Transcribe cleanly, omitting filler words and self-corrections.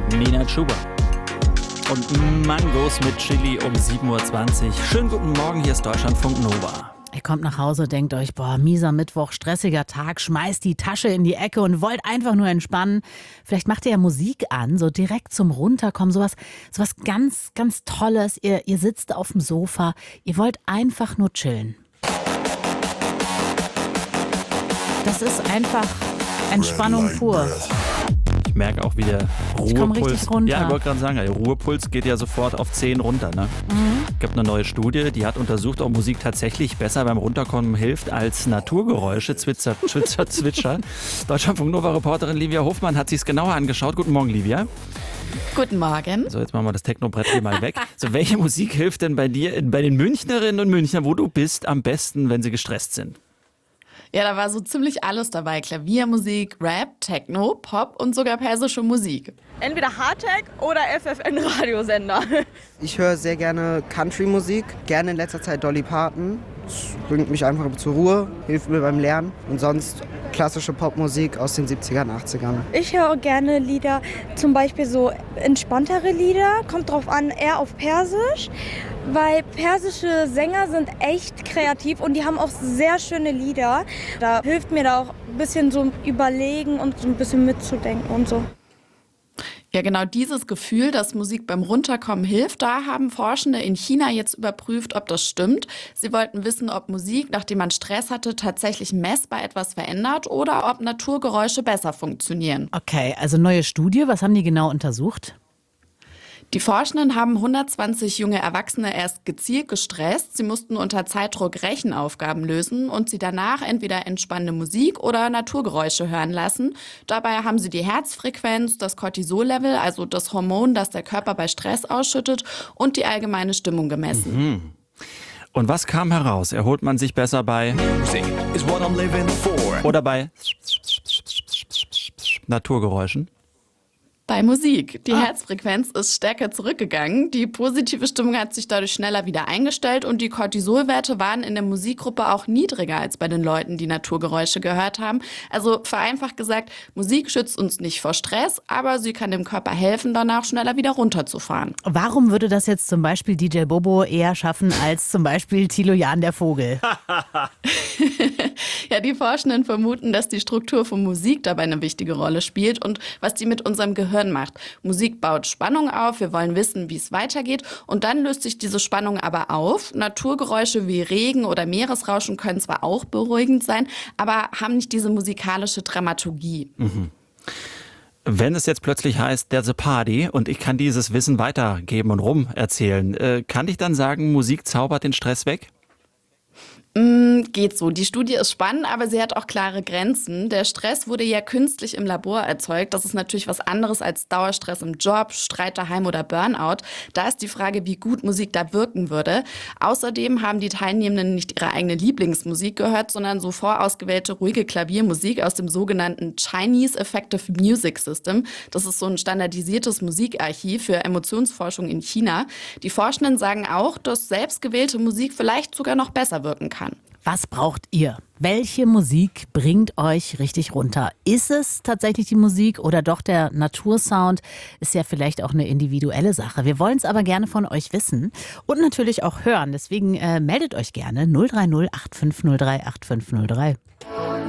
Nina Chuba. Und Mangos mit Chili um 7.20 Uhr. Schönen guten Morgen, hier ist Deutschlandfunk Nova. Ihr kommt nach Hause, denkt euch, mieser Mittwoch, stressiger Tag, schmeißt die Tasche in die Ecke und wollt einfach nur entspannen. Vielleicht macht ihr ja Musik an, so direkt zum Runterkommen, sowas ganz, ganz Tolles. Ihr sitzt auf dem Sofa, ihr wollt einfach nur chillen. Das ist einfach Entspannung pur. Ich merke auch, wie der Ich komm Ruhepuls... richtig runter. Ja, ich wollte gerade sagen, der Ruhepuls geht ja sofort auf 10 runter. Ne? Es gibt eine neue Studie, die hat untersucht, ob Musik tatsächlich besser beim Runterkommen hilft als Naturgeräusche. Zwitscher. Deutschlandfunk Nova-Reporterin Livia Hofmann hat sich es genauer angeschaut. Guten Morgen, Livia. Guten Morgen. So, jetzt machen wir das Technobrett hier mal weg. So, welche Musik hilft denn bei dir, bei den Münchnerinnen und Münchnern, wo du bist, am besten, wenn sie gestresst sind? Ja, da war so ziemlich alles dabei. Klaviermusik, Rap, Techno, Pop und sogar persische Musik. Entweder Hardtech oder FFN-Radiosender. Ich höre sehr gerne Country-Musik, gerne in letzter Zeit Dolly Parton. Das bringt mich einfach zur Ruhe, hilft mir beim Lernen. Und sonst klassische Popmusik aus den 70ern, 80ern. Ich höre gerne Lieder, zum Beispiel so entspanntere Lieder, kommt drauf an, eher auf Persisch, weil persische Sänger sind echt kreativ und die haben auch sehr schöne Lieder. Da hilft mir da auch ein bisschen so überlegen und so ein bisschen mitzudenken und so. Ja, genau dieses Gefühl, dass Musik beim Runterkommen hilft, da haben Forschende in China jetzt überprüft, ob das stimmt. Sie wollten wissen, ob Musik, nachdem man Stress hatte, tatsächlich messbar etwas verändert oder ob Naturgeräusche besser funktionieren. Okay, also neue Studie, was haben die genau untersucht? Die Forschenden haben 120 junge Erwachsene erst gezielt gestresst. Sie mussten unter Zeitdruck Rechenaufgaben lösen und sie danach entweder entspannende Musik oder Naturgeräusche hören lassen. Dabei haben sie die Herzfrequenz, das Cortisol-Level, also das Hormon, das der Körper bei Stress ausschüttet, und die allgemeine Stimmung gemessen. Und was kam heraus? Erholt man sich besser bei oder bei Naturgeräuschen? Bei Musik. Die Herzfrequenz ist stärker zurückgegangen. Die positive Stimmung hat sich dadurch schneller wieder eingestellt und die Cortisolwerte waren in der Musikgruppe auch niedriger als bei den Leuten, die Naturgeräusche gehört haben. Also vereinfacht gesagt, Musik schützt uns nicht vor Stress, aber sie kann dem Körper helfen, danach schneller wieder runterzufahren. Warum würde das jetzt zum Beispiel DJ Bobo eher schaffen als zum Beispiel Thilo Jahn der Vogel? Ja, die Forschenden vermuten, dass die Struktur von Musik dabei eine wichtige Rolle spielt und was die mit unserem Gehirn macht. Musik baut Spannung auf, wir wollen wissen, wie es weitergeht und dann löst sich diese Spannung aber auf. Naturgeräusche wie Regen oder Meeresrauschen können zwar auch beruhigend sein, aber haben nicht diese musikalische Dramaturgie. Wenn es jetzt plötzlich heißt, there's a party und ich kann dieses Wissen weitergeben und rum erzählen, kann ich dann sagen, Musik zaubert den Stress weg? Geht so. Die Studie ist spannend, aber sie hat auch klare Grenzen. Der Stress wurde ja künstlich im Labor erzeugt. Das ist natürlich was anderes als Dauerstress im Job, Streit daheim oder Burnout. Da ist die Frage, wie gut Musik da wirken würde. Außerdem haben die Teilnehmenden nicht ihre eigene Lieblingsmusik gehört, sondern so vorausgewählte ruhige Klaviermusik aus dem sogenannten Chinese Effective Music System. Das ist so ein standardisiertes Musikarchiv für Emotionsforschung in China. Die Forschenden sagen auch, dass selbstgewählte Musik vielleicht sogar noch besser wirken kann. Was braucht ihr? Welche Musik bringt euch richtig runter? Ist es tatsächlich die Musik oder doch der Natursound? Ist ja vielleicht auch eine individuelle Sache. Wir wollen es aber gerne von euch wissen und natürlich auch hören. Deswegen meldet euch gerne 030 8503 8503.